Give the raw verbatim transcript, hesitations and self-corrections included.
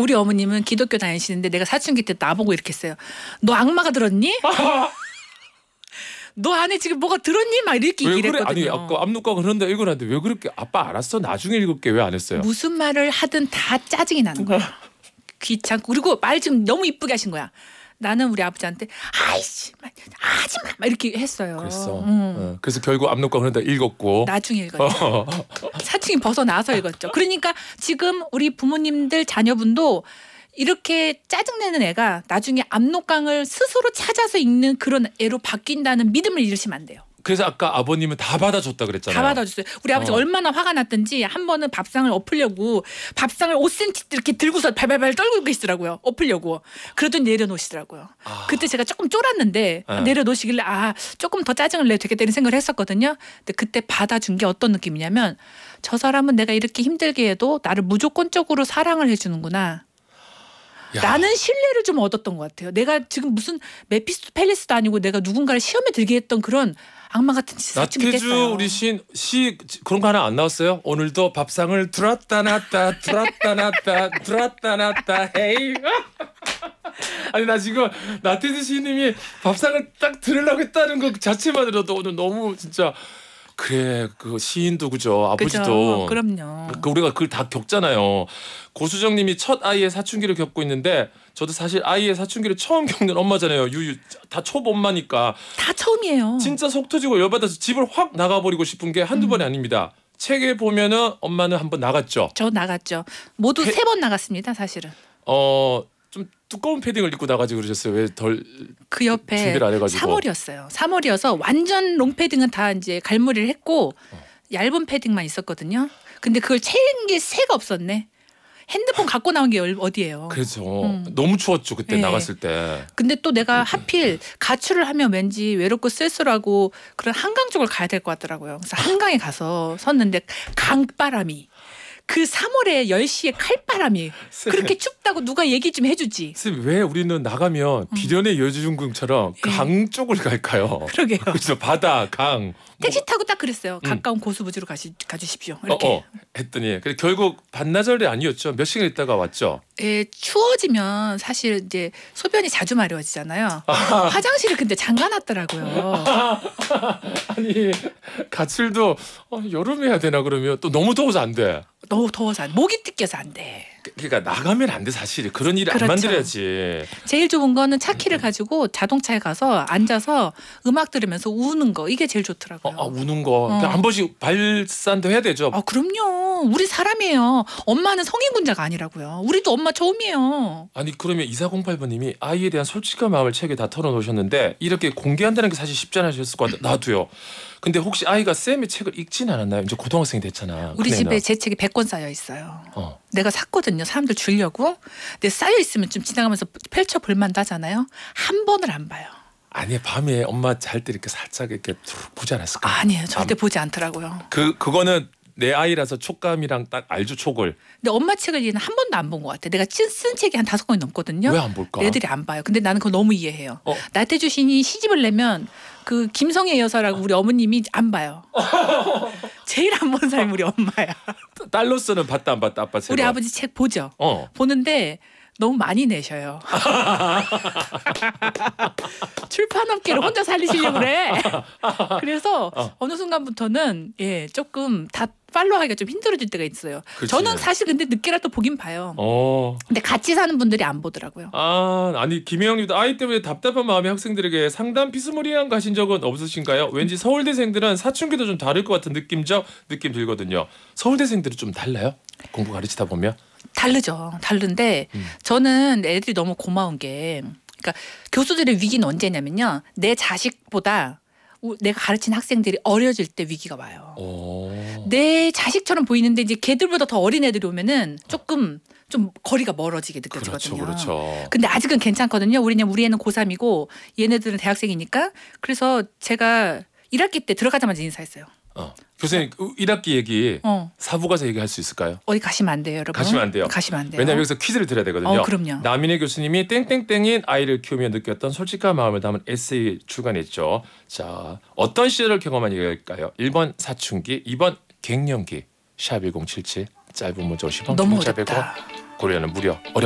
우리 어머님은 기독교 다니시는데 내가 사춘기 때 나보고 이렇게 했어요. 너 악마가 들었니? 너 안에 지금 뭐가 들었니? 막 이렇게 왜 얘기를 그래? 했거든요. 아니 아까 압록강 흐른다 읽어놨는데 왜 그렇게 아빠 알았어? 나중에 읽을게 왜 안 했어요? 무슨 말을 하든 다 짜증이 나는 거야. 귀찮고 그리고 말 지금 너무 이쁘게 하신 거야. 나는 우리 아버지한테 아이씨 하지마 막 이렇게 했어요. 그랬어. 음. 어, 그래서 결국 압록강 흐른다 읽었고. 나중에 읽었죠. 사춘기 벗어나서 읽었죠. 그러니까 지금 우리 부모님들 자녀분도 이렇게 짜증내는 애가 나중에 압록강을 스스로 찾아서 읽는 그런 애로 바뀐다는 믿음을 잃으시면 안 돼요. 그래서 아까 아버님은 다 받아줬다 그랬잖아요. 다 받아줬어요. 우리 아버지 어. 얼마나 화가 났던지 한 번은 밥상을 엎으려고 밥상을 오 센티미터 이렇게 들고서 발발발 떨고 계시더라고요. 엎으려고. 그러더니 내려놓으시더라고요. 아. 그때 제가 조금 쫄았는데 네. 내려놓으시길래 아 조금 더 짜증을 내도 되겠다 이런 생각을 했었거든요. 근데 그때 받아준 게 어떤 느낌이냐면 저 사람은 내가 이렇게 힘들게 해도 나를 무조건적으로 사랑을 해주는구나. 야. 라는 신뢰를 좀 얻었던 것 같아요. 내가 지금 무슨 메피스토펠리스도 아니고 내가 누군가를 시험에 들게 했던 그런 악마 같은 사춘기 나태주 뗐어요. 우리 시인 시 그런 거 하나 안 나왔어요? 오늘도 밥상을 들었다 놨다 들었다 놨다 들었다 놨다 헤이. 아니 나 지금 나태주 시인님이 밥상을 딱 들으려고 했다는 것 자체만으로도 오늘 너무 진짜 그래 그 시인도 그죠 아버지도 그죠, 그럼요. 그 우리가 그걸 다 겪잖아요. 고수정님이 첫 아이의 사춘기를 겪고 있는데 저도 사실 아이의 사춘기를 처음 겪는 엄마잖아요. 유유 다 초보엄마니까 다 처음이에요. 진짜 속 터지고 열받아서 집을 확 나가버리고 싶은 게 한두 음. 번이 아닙니다. 책에 보면은 엄마는 한번 나갔죠. 저 나갔죠. 모두 해- 세 번 나갔습니다. 사실은. 어 좀 두꺼운 패딩을 입고 나가지 그러셨어요. 왜 덜 그 옆에 준비를 안 해가지고. 삼월이었어요. 삼월이어서 완전 롱패딩은 다 이제 갈무리를 했고 어. 얇은 패딩만 있었거든요. 근데 그걸 챙길 새가 없었네. 핸드폰 갖고 나온 게 어디예요. 그래서 음. 너무 추웠죠 그때 네. 나갔을 때. 근데 또 내가 하필 가출을 하면 왠지 외롭고 쓸쓸하고 그런 한강 쪽을 가야 될 것 같더라고요. 그래서 한강에 가서 섰는데 강바람이 그 삼월에 열 시에 칼바람이 그렇게 춥다고 누가 얘기 좀 해주지. 선생님 왜 우리는 나가면 비련의 여주인공처럼 예. 강 쪽을 갈까요? 그러게요. 그렇죠. 바다, 강. 택시 타고 딱 그랬어요. 음. 가까운 고수부지로 가시, 가주십시오. 어, 이렇게. 어 했더니 그래 결국 반나절이 아니었죠. 몇 시간 있다가 왔죠. 예, 추워지면 사실 이제 소변이 자주 마려워지잖아요. 화장실을 근데 잠가놨더라고요. 아니 가출도 어, 여름에 해야 되나 그러면 또 너무 더워서 안 돼. 너무 더워서 안, 목이 뜯겨서 안 돼. 그러니까 나가면 안 돼 사실. 그런 일을 그렇죠. 안 만들어야지. 제일 좋은 거는 차 키를 가지고 자동차에 가서 앉아서 음악 들으면서 우는 거 이게 제일 어, 좋더라고요. 아, 우는 거. 어. 한 번씩 발산도 해야 되죠. 아, 그럼요. 우리 사람이에요. 엄마는 성인군자가 아니라고요. 우리도 엄마 처음이에요. 아니 그러면 이사공팔 번님이 아이에 대한 솔직한 마음을 책에 다 털어놓으셨는데 이렇게 공개한다는 게 사실 쉽지 않으셨을 것 같아요. 나도요. 근데 혹시 아이가 쌤의 책을 읽진 않았나요? 이제 고등학생이 됐잖아. 우리 큰애는. 집에 제 책이 백 권 쌓여 있어요. 어. 내가 샀거든요. 사람들 주려고. 근데 쌓여 있으면 좀 지나가면서 펼쳐 볼만도 하잖아요. 한 번을 안 봐요. 아니 밤에 엄마 잘 때 이렇게 살짝 이렇게 툭 보지 않았을까? 아니에요. 절대 아, 보지 않더라고요. 그 그거는 내 아이라서 촉감이랑 딱 알죠 촉을. 근데 엄마 책을 얘는 한 번도 안 본 것 같아. 내가 쓴, 쓴 책이 한 다섯 권이 넘거든요. 왜 안 볼까? 애들이 안 봐요. 근데 나는 그거 너무 이해해요. 어. 나태주 시인이 시집을 내면 그 김성애 여사라고 우리 어머님이 안 봐요. 제일 안 본 사람이 우리 엄마야. 딸로서는 봤다 안 봤다 아빠 책. 우리 아버지 책 보죠. 어. 보는데 너무 많이 내셔요. 출판업계를 혼자 살리시려고 그래. 그래서 어. 어느 순간부터는 예 조금 다 팔로우하기가 좀 힘들어질 때가 있어요. 그치. 저는 사실 근데 늦게라도 보긴 봐요. 어. 근데 같이 사는 분들이 안 보더라고요. 아 아니 김혜영님도 아이 때문에 답답한 마음의 학생들에게 상담 피스무리한 가신 적은 없으신가요? 왠지 서울대생들은 사춘기도 좀 다를 것 같은 느낌적 느낌 들거든요. 서울대생들은 좀 달라요? 공부 가르치다 보면? 다르죠. 다른데 음. 저는 애들이 너무 고마운 게 그러니까 교수들의 위기는 언제냐면요. 내 자식보다 우- 내가 가르친 학생들이 어려질 때 위기가 와요. 오. 내 자식처럼 보이는데 이제 걔들보다 더 어린 애들이 오면은 조금 좀 거리가 멀어지게 그렇죠, 느껴지거든요. 그렇죠. 근데 아직은 괜찮거든요. 우리는 우리 애는 고삼이고 얘네들은 대학생이니까 그래서 제가 일 학기 때 들어가자마자 인사했어요. 어. 교수님 일 학기 얘기 어. 사부 가서 얘기할 수 있을까요? 어디 가시면 안 돼요, 여러분. 가시면 안 돼요. 가시면 안 돼요. 왜냐면 여기서 퀴즈를 드려야 되거든요. 어, 그럼요. 남인혜 교수님이 땡땡땡인 아이를 키우며 느꼈던 솔직한 마음을 담은 에세이 출간했죠. 자, 어떤 시절을 경험한 얘기일까요? 일 번 사춘기, 이 번 갱년기. 샵 일공칠칠 짧은 문자 오십 원, 너무 문자 백 원, 어렵다. 고려는 무료. 어렵